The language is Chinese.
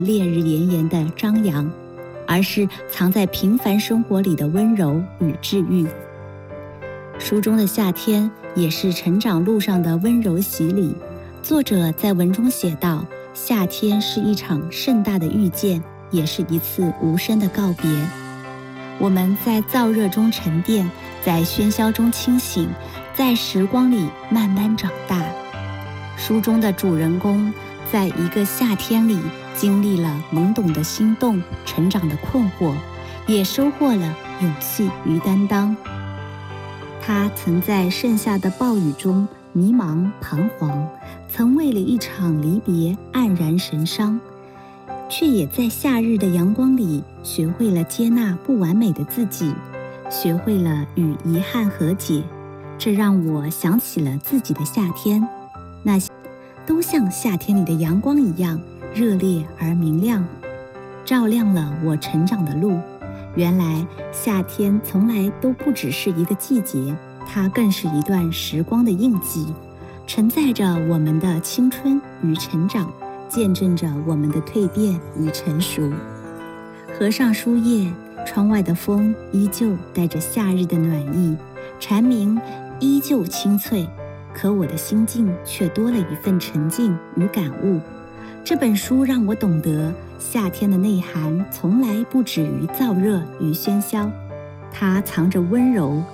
烈日炎炎的张扬，而是藏在平凡生活里的温柔与治愈。书中的夏天也是成长路上的温柔洗礼。作者在文中写道，夏天是一场盛大的遇见，也是一次无声的告别。我们在燥热中沉淀，在喧嚣中清醒，在时光里慢慢长大。书中的主人公在一个夏天里经历了懵懂的心动，成长的困惑，也收获了勇气与担当。他曾在盛夏的暴雨中迷茫彷徨，曾为了一场离别黯然神伤，却也在夏日的阳光里学会了接纳不完美的自己，学会了与遗憾和解。这让我想起了自己的夏天，那些都像夏天里的阳光一样热烈而明亮，照亮了我成长的路。原来夏天从来都不只是一个季节，它更是一段时光的印记，承载着我们的青春与成长，见证着我们的蜕变与成熟。合上书页，窗外的风依旧带着夏日的暖意，蝉鸣依旧清脆，可我的心境却多了一份沉静与感悟。这本书让我懂得，夏天的内涵从来不止于燥热与喧嚣，它藏着温柔